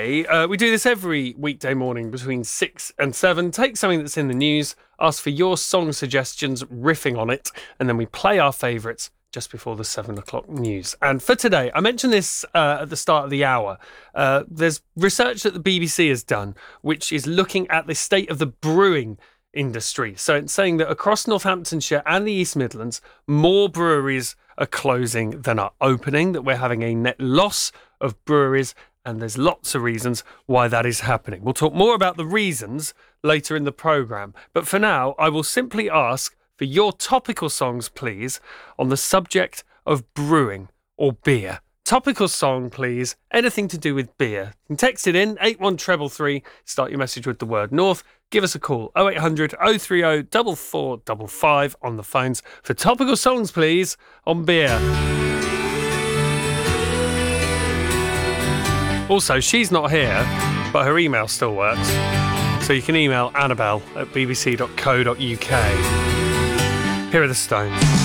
today, we do this every weekday morning between 6 and 7. Take something that's in the news, ask for your song suggestions, riffing on it, and then we play our favourites just before the 7 o'clock news. And for today, I mentioned this at the start of the hour. There's research that the BBC has done, which is looking at the state of the brewing industry. So it's saying that across Northamptonshire and the East Midlands, more breweries are closing than are opening, that we're having a net loss of breweries, and there's lots of reasons why that is happening. We'll talk more about the reasons later in the programme. But for now, I will simply ask for your topical songs, please, on the subject of brewing or beer. Topical song, please. Anything to do with beer. You can text it in, 81333. Start your message with the word North. Give us a call, 0800 030 4455 on the phones for topical songs, please, on beer. Also, she's not here, but her email still works. So you can email Annabelle at bbc.co.uk. Here are the Stones.